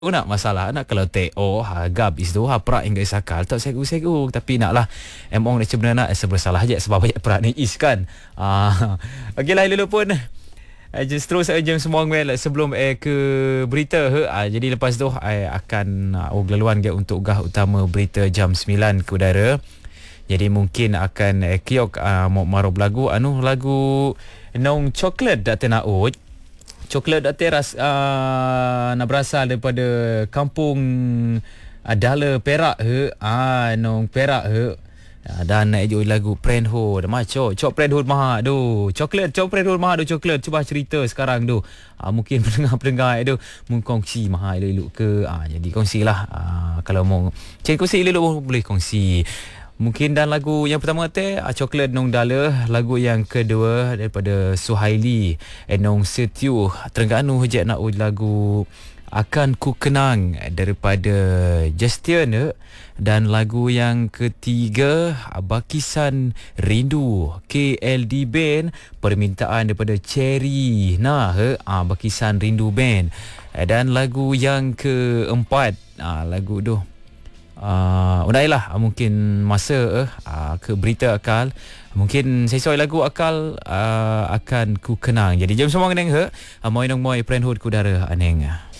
nak masalah nak kalau teo gabis tu prak hingga sakal tak segu tapi naklah emong ni sebenarnya sebersalah aja sebab banyak prak ni is kan. Okeylah dulu pun just terus jam semua sebelum ke berita jadi lepas tu akan laluan dia untuk gah utama berita jam 9 ke udara. Jadi mungkin akan kiok mau maruh lagu lagu nong coklat dak tenaut. Coklat dak teras nak berasal daripada kampung Dala Perak nong Perak dan nak jo lagu Friendhood maco cok Friendhood maha tu coklat cok Friendhood maha tu coklat cuba cerita sekarang tu mungkin pendengar tu mengkongsi maha elok ke jadi kongsilah kalau mau kongsi elok boleh kongsi. Mungkin dan lagu yang pertama Coklat Nong Dala, lagu yang kedua daripada Suhaili Nong Setiu Terengganu hejak nak lagu Akan Ku Kenang daripada Justin dan lagu yang ketiga Bakisan Rindu KLD Band permintaan daripada Cherry Bakisan Rindu Band dan lagu yang keempat lagu tu udahlah mungkin masa ke berita akal mungkin sesuai lagu akal akan ku kenang jadi jam semua kenang mau Friendhood ku dara aneng.